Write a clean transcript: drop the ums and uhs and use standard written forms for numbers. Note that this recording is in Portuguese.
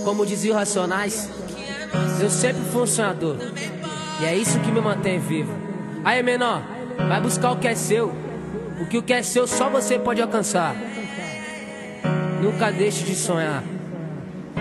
Como dizia o Racionais, eu sempre fui um sonhador, e é isso que me mantém vivo. Aí, menor, vai buscar o que é seu, porque o que é seu só você pode alcançar. Nunca deixe de sonhar.